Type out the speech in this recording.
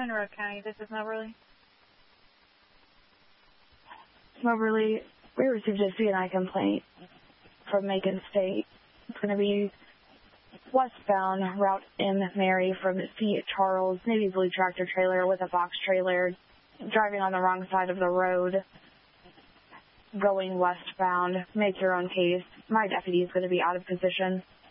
Monroe County, this is Moberly. Moberly, we received a CNI complaint from Macon State. It's going to be westbound, Route M. Mary from St. Charles, navy blue tractor trailer with a box trailer, driving on the wrong side of the road, going westbound. Make your own case. My deputy is going to be out of position.